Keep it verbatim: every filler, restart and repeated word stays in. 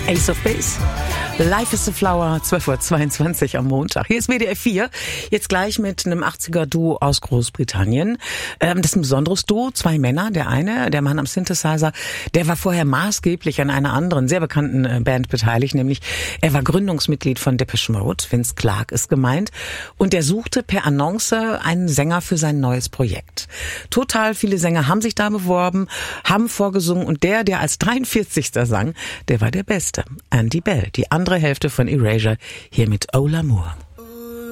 Ace of Base. Life is a Flower, zwölf Uhr zweiundzwanzig am Montag. Hier ist W D R vier, jetzt gleich mit einem achtziger-Duo aus Großbritannien. Ähm, das ist ein besonderes Duo, zwei Männer. Der eine, der Mann am Synthesizer, der war vorher maßgeblich an einer anderen, sehr bekannten äh, Band beteiligt, nämlich er war Gründungsmitglied von Depeche Mode, Vince Clarke ist gemeint, und der suchte per Annonce einen Sänger für sein neues Projekt. Total viele Sänger haben sich da beworben, haben vorgesungen, und der, der als dreiundvierzigster sang, der war der Beste. Andy Bell, die andere Hälfte von Erasure, hier mit Oh L'Amour.